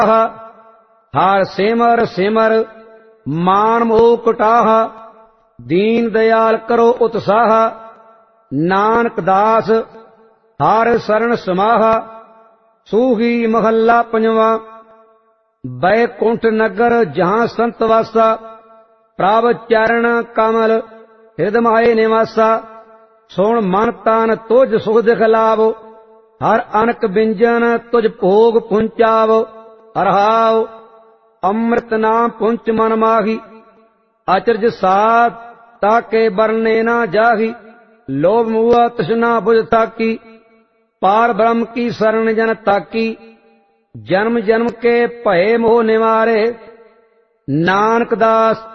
हर सिमर सिमर मान मोह कुटाह, दीन दयाल करो उत्साह। नानक दास हर शरण समाहा, सूही महला पंजवा। बैकुंठ नगर जहां संत वासा, प्रभ चरण कमल हृदय निवासा। सुन मन तन तुझ सुख दिखलावो, हर अनक बिंजन तुझ भोग पुंचावो। हरहाओ अमृत नाम पुंच मन माही, अचरज साध ताके बरने ना जाही। लोभ मुआ तृष्णा बुझ ताकी, पार ब्रह्म की शरण जन ताकी। जन्म जन्म के भय मोह निवारे, नानक दास